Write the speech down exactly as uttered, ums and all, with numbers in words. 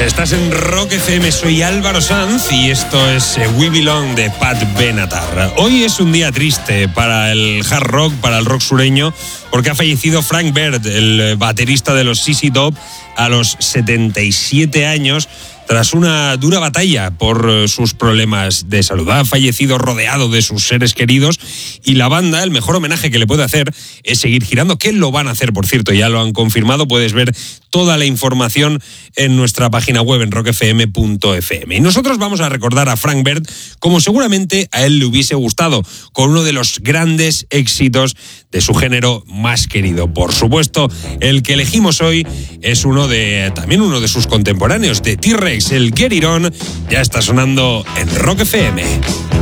Estás en Rock F M, soy Álvaro Sanz y esto es We Belong de Pat Benatar. Hoy es un día triste para el hard rock, para el rock sureño, porque ha fallecido Frank Beard, el baterista de los Z Z Top, a los setenta y siete años, tras una dura batalla por sus problemas de salud. Ha fallecido rodeado de sus seres queridos y la banda, el mejor homenaje que le puede hacer es seguir girando, que lo van a hacer, por cierto, ya lo han confirmado. Puedes ver toda la información en nuestra página web en rock f m punto f m. Y nosotros vamos a recordar a Frank Beard como seguramente a él le hubiese gustado, con uno de los grandes éxitos de su género más querido. Por supuesto, el que elegimos hoy es uno de, también uno de sus contemporáneos, de T-Rex, el Get It On, ya está sonando en Rock F M.